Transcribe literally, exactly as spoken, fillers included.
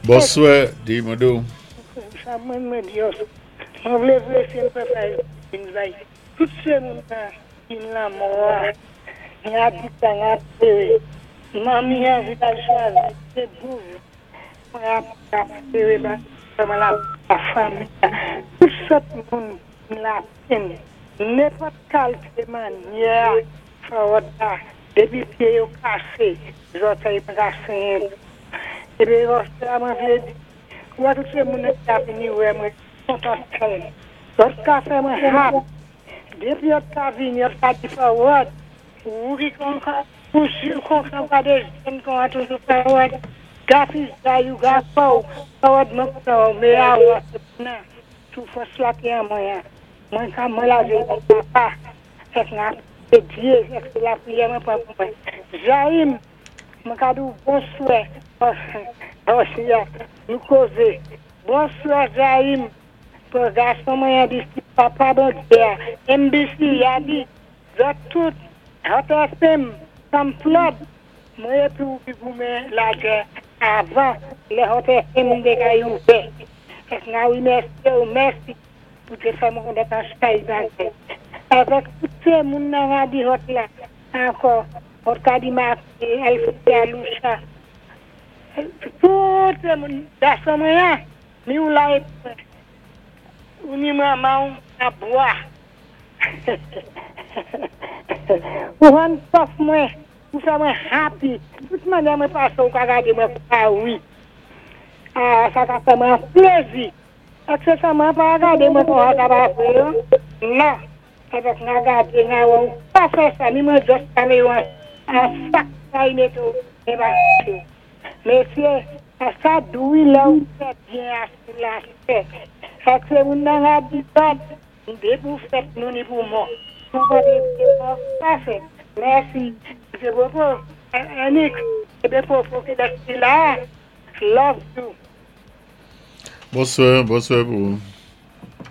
Bonsoir, Dimodo. Samuel Medios. On voulait voir si on peut faire une veille. Tout ce monde qui l'a mort. Il y a dit qu'il y a fait. Mamie a vu la chose. C'est beau. On a fait la famille. Tout ce monde qui l'a fait. N'importe quelle manière. Depuis pieds au cassé. Les autres cassés. Et bien, on a dit. What is the moon happening where my content? What cafe my hat? If you're having your party forward, we can push you conquer and go to the forward. That is that you got so forward, not so. May I was now to first like Yamaya. My Kamala, papa, has not the dear, like Yama Papa. Jaim, Macadu, bonsoir. Oxia, no Cozê. Bonsoir, Jaim. Por gastar amanhã de papá bandeira. M B C, Yadi. Já tudo. Até sem. Some flood. Moi, pour vous me la avant. Les hôtels sem de caillou. Et now we merci, merci. Pour te faire mon détaché. Avec tout ce monde dans la hôtel. Encore. Pour Kadima, elle fait la loucha. Tout dessa manhã, mil lá o Nimamão a boa. O ano só foi, o foi happy. Tudo maneira me passou com a gadinha para o ah, essa café mais plaisir. É que você chama para a gadinha com a gadinha. Não, é que a gadinha o café essa minha já está meio a saca aí neto é baixo. Monsieur, ça douille là où c'est bien à la fête. Ça c'est une habitude. Des pour fête, nous n'y pour moi. Vous voyez, c'est parfait. Merci. C'est beaucoup. Annick, c'est bien pour vous qui êtes là. Love you. Bonsoir, bonsoir pour vous.